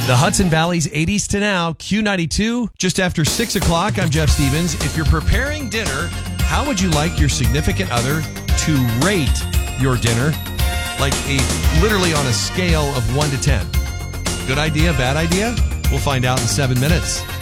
The Hudson Valley's 80s to now, Q92, just after 6 o'clock. I'm Jeff Stevens. If you're preparing dinner, how would you like your significant other to rate your dinner? Like literally on a scale of 1 to 10. Good idea, bad idea? We'll find out in 7 minutes.